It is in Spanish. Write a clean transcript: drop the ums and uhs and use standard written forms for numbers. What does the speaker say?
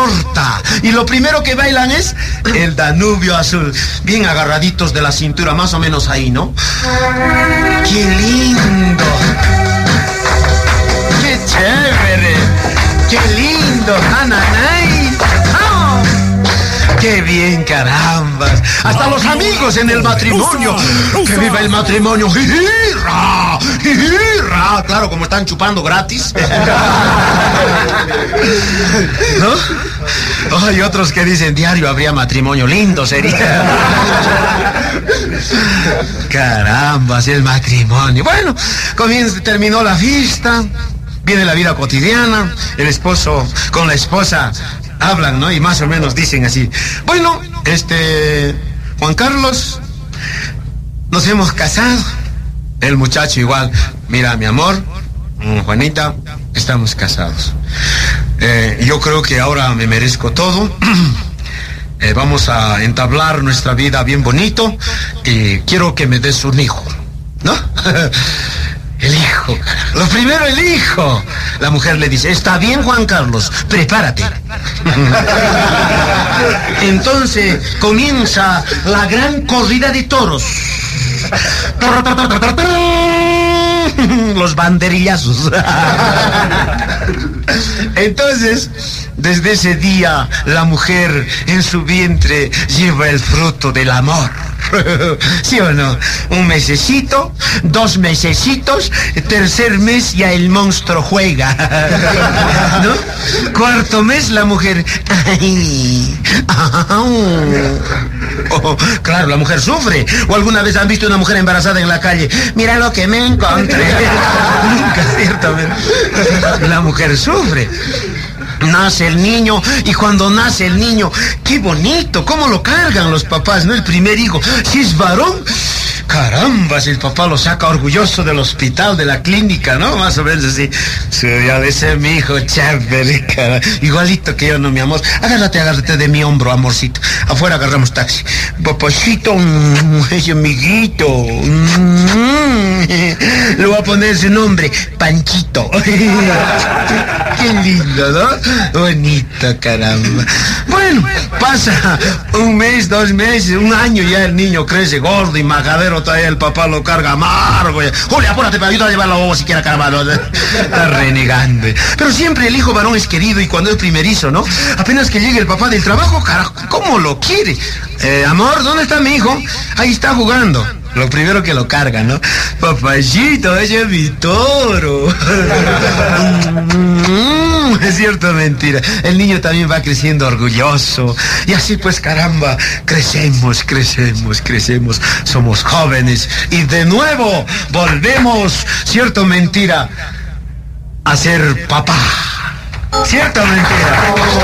corta. Y lo primero que bailan es el Danubio Azul. Bien agarraditos de la cintura, más o menos ahí, ¿no? ¡Qué lindo! ¡Qué chévere! ¡Qué lindo! ¡Nananay! ¡Oh! ¡Qué bien, carambas! Hasta los amigos en el matrimonio. ¡Que viva el matrimonio! ¡Jijirra! ¡Jijirra! Claro, como están chupando gratis. ¿No? Hay otros que dicen, diario habría matrimonio, lindo sería. Carambas, el matrimonio. Bueno, terminó la fiesta. Viene la vida cotidiana. El esposo con la esposa hablan, ¿no? Y más o menos dicen así. Bueno, Juan Carlos, nos hemos casado. El muchacho igual. Mira, mi amor, Juanita, estamos casados. Yo creo que ahora me merezco todo. Vamos a entablar nuestra vida bien bonito. Y quiero que me des un hijo, ¿no? El hijo, lo primero el hijo. La mujer le dice, está bien, Juan Carlos, prepárate. Entonces comienza la gran corrida de toros. Los banderillazos. Entonces, desde ese día, la mujer en su vientre lleva el fruto del amor. ¿Sí o no? Un mesecito, 2 mesecitos, tercer mes ya el monstruo juega. ¿No? Cuarto mes la mujer. Oh, claro, la mujer sufre. ¿O alguna vez han visto una mujer embarazada en la calle? Mira lo que me encontré. Nunca, ciertamente. La mujer sufre. Nace el niño, y cuando nace el niño, qué bonito, cómo lo cargan los papás, ¿no? El primer hijo, si es varón, carambas, el papá lo saca orgulloso del hospital, de la clínica, ¿no? Más o menos así. Ya de ser mi hijo, chévere, cara. Igualito que yo, ¿no, mi amor? Agárrate de mi hombro, amorcito. Afuera agarramos taxi. Papacito, ese amiguito. Le voy a poner su nombre, Panchito. Qué lindo, ¿no? Bonito, caramba. Bueno, pasa un mes, 2 meses, 1 año, ya el niño crece gordo y majadero, todavía el papá lo carga amargo. Julia, apúrate para ayudar a llevar la boba siquiera, caramba. Está renegando. Pero siempre el hijo varón es querido, y cuando es primerizo, ¿no? Apenas que llegue el papá del trabajo, carajo, ¿cómo lo quiere? Amor, ¿dónde está mi hijo? Ahí está jugando. Lo primero que lo carga, ¿no? Papachito, ese es mi toro. Es cierto, mentira. El niño también va creciendo orgulloso. Y así pues, caramba, crecemos. Somos jóvenes. Y de nuevo volvemos, cierto, mentira, a ser papá. Cierto, mentira.